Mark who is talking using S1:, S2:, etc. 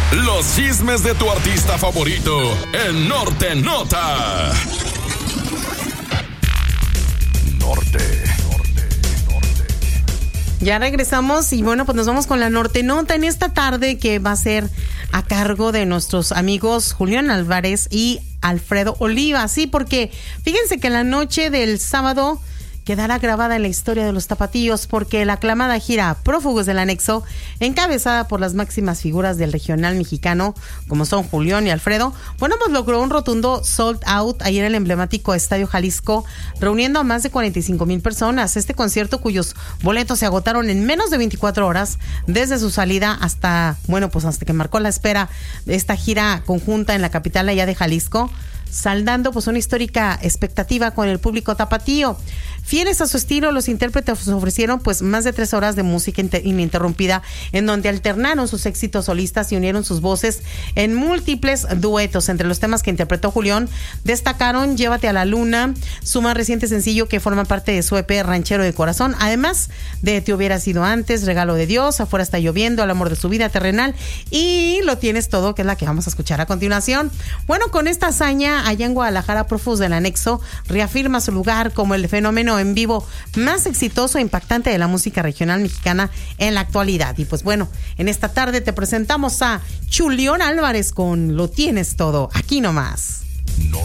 S1: Los chismes de tu artista favorito en Norte Nota. Norte.
S2: Ya regresamos y bueno, pues nos vamos con la Norte Nota en esta tarde que va a ser a cargo de nuestros amigos Julián Álvarez y Alfredo Oliva. Sí, porque fíjense que la noche del sábado quedará grabada en la historia de los tapatíos porque la aclamada gira Prófugos del Anexo, encabezada por las máximas figuras del regional mexicano, como son Julián y Alfredo, bueno, pues logró un rotundo sold out ayer en el emblemático Estadio Jalisco, reuniendo a más de 45,000 personas. Este concierto, cuyos boletos se agotaron en menos de 24 horas, desde su salida hasta, bueno, pues hasta que marcó la espera de esta gira conjunta en la capital allá de Jalisco, saldando pues una histórica expectativa con el público tapatío. Fieles a su estilo, los intérpretes ofrecieron pues más de 3 horas de música ininterrumpida, en donde alternaron sus éxitos solistas y unieron sus voces en múltiples duetos. Entre los temas que interpretó Julián destacaron Llévate a la Luna, su más reciente sencillo que forma parte de su EP Ranchero de Corazón, además de Te Hubiera Sido Antes, Regalo de Dios, Afuera Está Lloviendo, El Amor de Su Vida, Terrenal y Lo Tienes Todo, que es la que vamos a escuchar a continuación. Bueno, con esta hazaña, allá en Guadalajara, Prófugos del Anexo reafirma su lugar como el fenómeno en vivo más exitoso e impactante de la música regional mexicana en la actualidad. Y pues bueno, en esta tarde te presentamos a Julián Álvarez con Lo Tienes Todo, aquí nomás.